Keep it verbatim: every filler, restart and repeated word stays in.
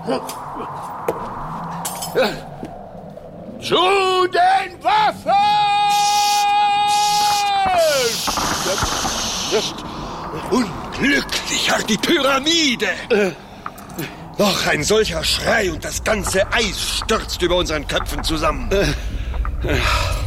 Zu den Waffen! Unglücklicher, die Pyramide! Äh, noch ein solcher Schrei und das ganze Eis stürzt über unseren Köpfen zusammen. Äh, äh.